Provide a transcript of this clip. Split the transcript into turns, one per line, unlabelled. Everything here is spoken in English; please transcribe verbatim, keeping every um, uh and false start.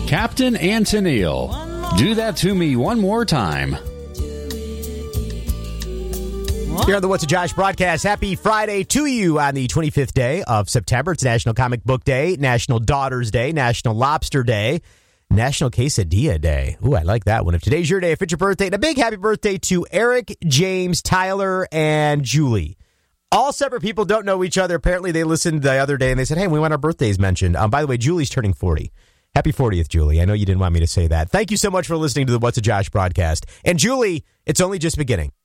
Captain Antonil, do that to me one more time.
Here on the What's a Josh broadcast, happy Friday to you on the twenty-fifth day of September. It's National Comic Book Day, National Daughters Day, National Lobster Day, National Quesadilla Day. Ooh, I like that one. If today's your day, if it's your birthday, and a big happy birthday to Eric, James, Tyler, and Julie. All separate people, don't know each other. Apparently, they listened the other day and they said, hey, we want our birthdays mentioned. Um, by the way, Julie's turning forty. Happy fortieth, Julie. I know you didn't want me to say that. Thank you so much for listening to the What's a Josh broadcast. And Julie, it's only just beginning.